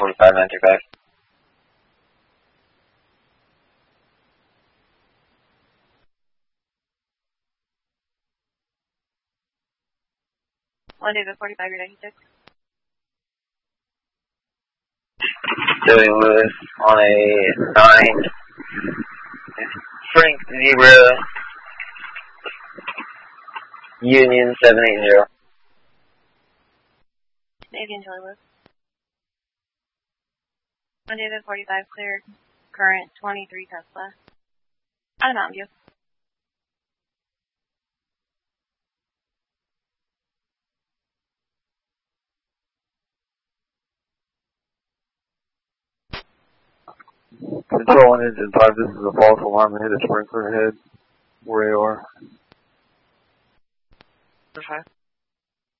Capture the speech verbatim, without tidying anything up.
forty-five, nine three five. one David forty-five, you're ninety-six. Joey Lewis on a nine. Frank Zebra. Union seven eight zero. Canadian Joey Lewis. one David forty-five, cleared. Current twenty-three Tesla. Out of Mountain View. Control on engine five, this is a false alarm, hit a sprinkler ahead, where you are. Okay.